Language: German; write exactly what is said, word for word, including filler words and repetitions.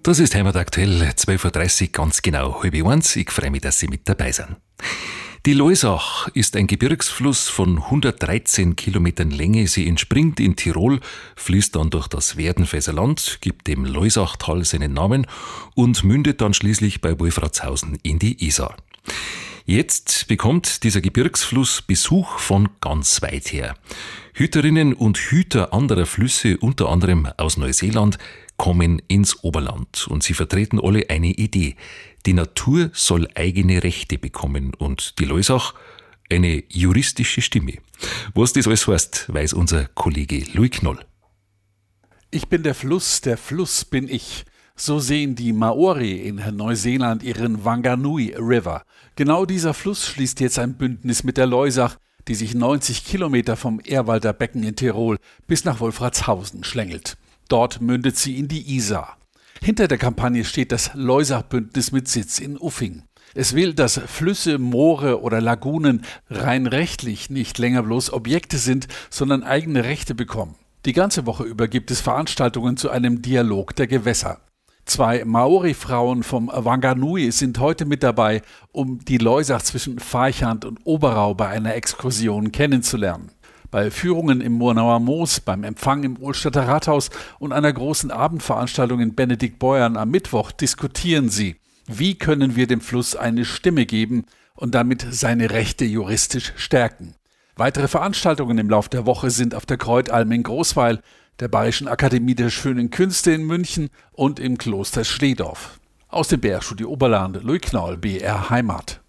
Das ist Heimat aktuell, zwölf Uhr dreißig, ganz genau, halb eins. Ich freue mich, dass Sie mit dabei sind. Die Loisach ist ein Gebirgsfluss von hundertdreizehn Kilometern Länge. Sie entspringt in Tirol, fließt dann durch das Werdenfelser Land, gibt dem Loisachtal seinen Namen und mündet dann schließlich bei Wolfratshausen in die Isar. Jetzt bekommt dieser Gebirgsfluss Besuch von ganz weit her. Hüterinnen und Hüter anderer Flüsse, unter anderem aus Neuseeland, kommen ins Oberland und sie vertreten alle eine Idee. Die Natur soll eigene Rechte bekommen und die Loisach eine juristische Stimme. Was das alles heißt, weiß unser Kollege Louis Knoll. Ich bin der Fluss, der Fluss bin ich. So sehen die Maori in Neuseeland ihren Wanganui River. Genau dieser Fluss schließt jetzt ein Bündnis mit der Loisach, die sich neunzig Kilometer vom Ehrwalder Becken in Tirol bis nach Wolfratshausen schlängelt. Dort mündet sie in die Isar. Hinter der Kampagne steht das Loisach-Bündnis mit Sitz in Uffing. Es will, dass Flüsse, Moore oder Lagunen rein rechtlich nicht länger bloß Objekte sind, sondern eigene Rechte bekommen. Die ganze Woche über gibt es Veranstaltungen zu einem Dialog der Gewässer. Zwei Maori-Frauen vom Wanganui sind heute mit dabei, um die Loisach zwischen Farchant und Oberau bei einer Exkursion kennenzulernen. Bei Führungen im Murnauer Moos, beim Empfang im Ohlstadter Rathaus und einer großen Abendveranstaltung in Benediktbeuern am Mittwoch diskutieren sie, wie können wir dem Fluss eine Stimme geben und damit seine Rechte juristisch stärken. Weitere Veranstaltungen im Lauf der Woche sind auf der Kreutalm in Großweil, der Bayerischen Akademie der Schönen Künste in München und im Kloster Schlehdorf. Aus dem B R-Studio Oberland, Louis Knoll, B R Heimat.